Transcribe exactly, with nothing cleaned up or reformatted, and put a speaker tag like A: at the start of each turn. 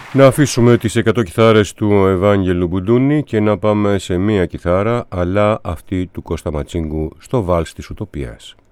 A: Να αφήσουμε τις εκατό κιθάρες του Ευάγγελου Μπουντούνη και να πάμε σε μία κιθάρα, αλλά αυτή του Κώστα Ματσίγκου, στο βάλς της Ουτοπίας.